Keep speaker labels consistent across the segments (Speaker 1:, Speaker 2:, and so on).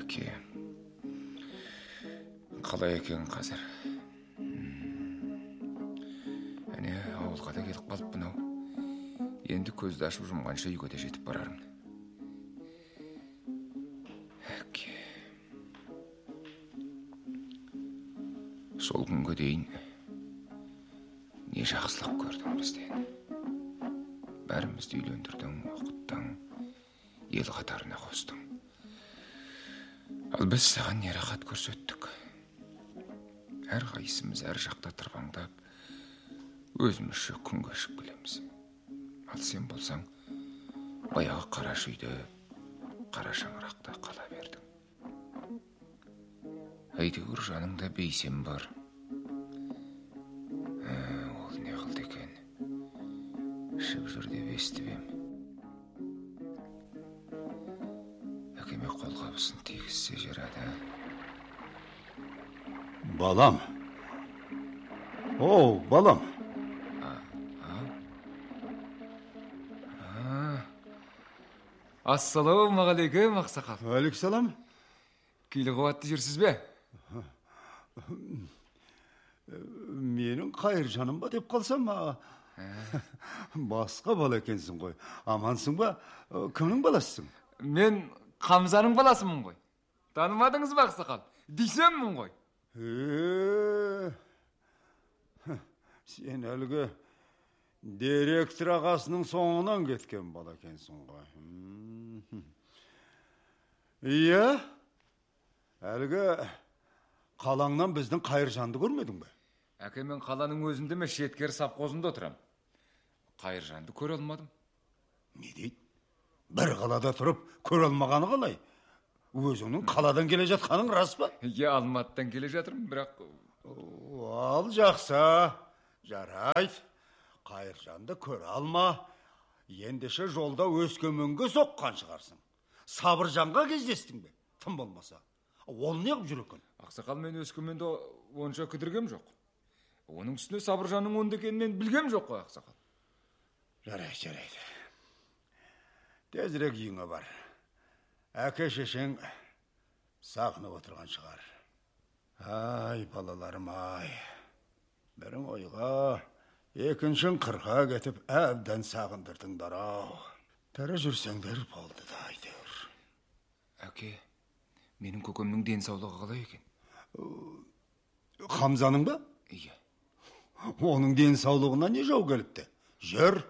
Speaker 1: Әке, қалай екен қазір? Әне, ауылға да кетіп қалып бұнау. Енді көзді ашып жұмғанша үйге де жетіп барармын. Әке, сол күнге дейін не жақсылық көрдің бізден. Бәрімізді үйлендірдің, оқыттың, ел қатарына қостың. Ал біз саған не рахат көрсеттік. Әр қайсымыз әр жақта тырбаңдап, өзімізше күн кешіп келеміз. Ал сен болсаң, баяғы қара шүйде, қара шаңырақта қала бердің. Әйтеуір жаныңда бейсен бар. Ол не қылды екен? Ішіп жүр деп естіп ем. Әкеме қолғабысын тигізсе жарады.
Speaker 2: Балам. Оу, балам.
Speaker 1: Ассалаумағалейкум, ақсақал.
Speaker 2: Алейкумсалам.
Speaker 1: Күйлі қуатты жүрсіз бе?
Speaker 2: Менің қайыр жаным ба деп қалсам, басқа бала екенсің ғой. Амансың ба? Кімнің баласысың?
Speaker 1: Мен Қамзаның баласымын ғой. Танымадыңыз ба, ақсақал? Дейсеммін ғой.
Speaker 2: Сен әлгі директор ағасының соңынан кеткен бала екенсің ғой. Иә? Әлгі қалаңнан біздің Қайыржанды көрмедің бе?
Speaker 1: Әке, мен қаланың өзінде ме шеткер сапқозында отырам. Қайыржанды көре алмадым.
Speaker 2: Не дейді? Бір қалада тұрып көре алмағаны қалай? Өзіңнің қаладан келе жатқаның рас па?
Speaker 1: Иә, Алматыдан келе жатырмын, бірақ...
Speaker 2: Ал жақсы, жарайды. Қайыржанды көре алма. Ендеше жолда Өскеменге соққан шығарсың. Сабыржанға кездестің бе? Тым болмаса. Ол не қып жүр екен?
Speaker 1: Ақсақал, мен Өскеменде онша кідіргем жоқ. Оның үстіне Сабыржанның онда екенін мен білгем жоқ қой, ақсақал.
Speaker 2: Жарайды. Тезірек үйіңе бар. Әке шешең сағынып отырған шығар. Ай, балаларым, ай. Бірің ойға, екіншін қырға кетіп, әбден сағындырдыңдар ау. Тәрі жүрсеңдер болды да, айтыр.
Speaker 1: Әке, менің көкемнің денсаулығы қалай екен?
Speaker 2: Қамзаның ба?
Speaker 1: Иә.
Speaker 2: Оның денсаулығына не жау келіпті? Жүр,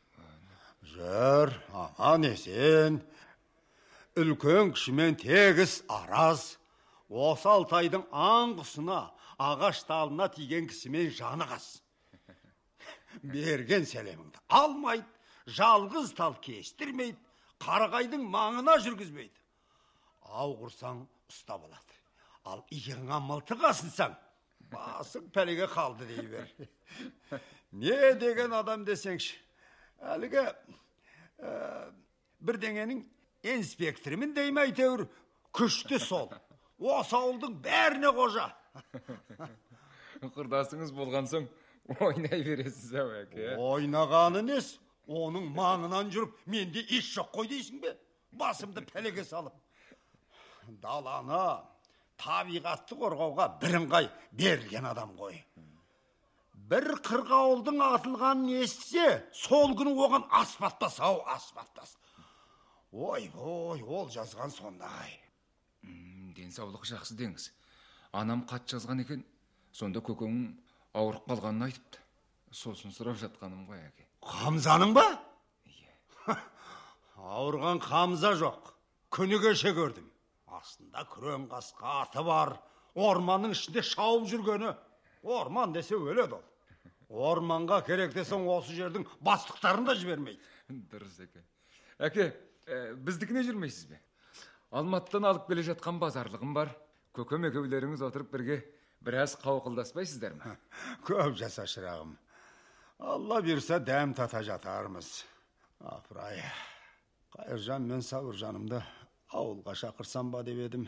Speaker 2: аман есен. Үлкен кішімен тегіс араз. Осы Алтайдың аңғысына, ағаш талына тиген кісімен жаны қас. Берген сәлеміңді алмайды, жалғыз тал кестірмейді, қарағайдың маңына жүргізбейді. Ау құрсаң ұстап алады. Ал иығыңа мылтық асынсаң, басың пәлеге қалды дей бер. Не деген адам десеңші? Әлгі бірдеңенің инспекторымын дейме әйтеуір, күшті сол. Осы ауылдың бәріне қожа.
Speaker 1: Құрдасыңыз болған соң ойнай бересіз әу, әке.
Speaker 2: Ойнағаны нес? Оның маңынан жүріп, менде еш жоқ қой дейсің бе? Басымды пәлеге салып. Даланы, табиғатты қорғауға біріңғай берілген адам ғой. Бір қырғауылдың атылғанын естісе, сол күні оған аспаттас ау, аспаттас. Ой, ол жазған сондай.
Speaker 1: Денсаулық жақсы деңіз. Анам қат жазған екен, сонда көкеңнің ауырып қалғанын айтыпты. Сосын сұрап жатқаным ғой, әке.
Speaker 2: Қамзаның ба?
Speaker 1: Иә.
Speaker 2: Ауырған Қамза жоқ. Күні кеше көрдім. Астында күрең қасқа аты бар. Орманның ішінде шауып жүргені. Орман десе өледі ол. Орманға керек десең осы жердің бастықтарын да жібермейді.
Speaker 1: Дұрыс, әке. Әке, біздікіне жүрмейсіз бе? Алматыдан алып келе жатқан базарлығым бар. Көкем екеулеріңіз отырып бірге біраз қауқылдаспайсыздар ма?
Speaker 2: Көп жаса шырағым. Алла берсе дәм тата жатармыз. Апырай, Қайыржан мен Сабыржанымды ауылға шақырсам ба деп едім.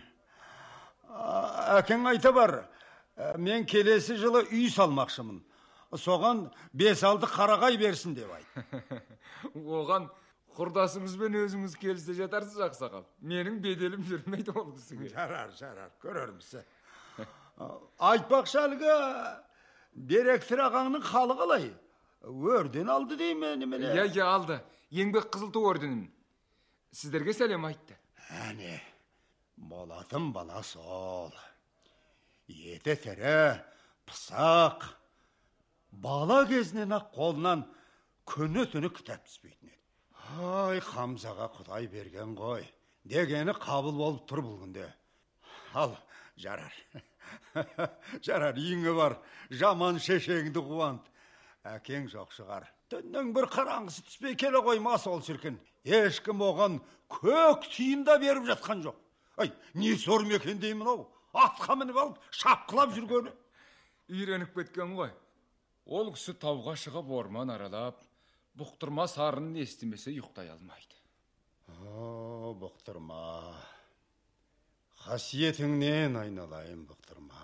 Speaker 2: Әкең айта бар, мен келесі жылы үй салмақшымын. Соған 5-6 қарағай берсін деп айт.
Speaker 1: Оған Құрдасыңызбен өзіңіз келісе жатарсыз, ақсақал. Менің беделім жүрмейді ол кісіге.
Speaker 2: Жарар, көрермісі. Айтпақшы әлгі директор ағаңның халы қалай? Өрден алды деймін, міне.
Speaker 1: Иә, алды. Еңбек қызыл ту орденін. Сіздерге сәлем айтты.
Speaker 2: Әне, болатын бала сол. Еті тірі, пысақ. Бала кезінен ақ қолынан күні түні кітап түспейтін еді. Ай, Хамзаға Құдай берген ғой. Дегені қабыл болып тұр бұл күнде. Ал, жарар. Жарар, үйіңе бар. Жаман шешеңді қуант. Әкең жоқ шығар. Түннің бір қараңғысы түспей келе қоймас ол шіркін. Ешкім оған көк тиын да беріп жатқан жоқ. Ай, не сор екен деймін ау. Атқа мініп алып, шапқылап жүргені.
Speaker 1: Үйреніп кеткен ғой. Ол кісі тауға шығып орман аралап, бұқтырма сарынын естімесе ұйықтай алмайды.
Speaker 2: О, бұқтырма. Қасиетіңнен айналайын, бұқтырма.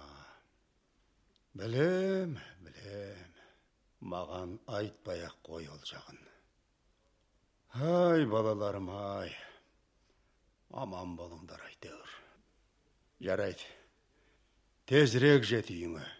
Speaker 2: Білем. Маған айтпай-ақ қой ол жағын. Ай, балаларым, ай. Аман болыңдар, әйтеуір. Жарайды. Тезірек жет үйіңе.